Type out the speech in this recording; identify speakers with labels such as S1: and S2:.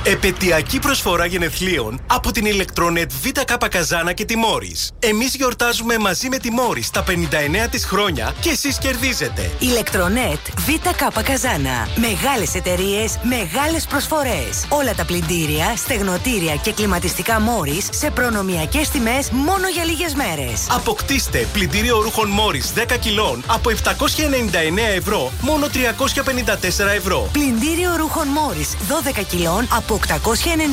S1: Επετειακή προσφορά γενεθλίων από την Ηλεκτρονετ ΒΚ Καζάνα και τη Μόρις. Εμείς γιορτάζουμε μαζί με τη Μόρις τα 59 της χρόνια και εσείς κερδίζετε.
S2: Ηλεκτρονετ ΒΚ Καζάνα. Μεγάλες εταιρείες, μεγάλες προσφορές. Όλα τα πλυντήρια, στεγνοτήρια και κλιματιστικά Μόρις σε προνομιακές τιμές μόνο για λίγες μέρες.
S1: Αποκτήστε πλυντήριο ρούχων Μόρις 10 κιλών από 799 ευρώ μόνο 354 ευρώ.
S2: Πλυντήριο ρούχων Μόρις 12 κιλών από 890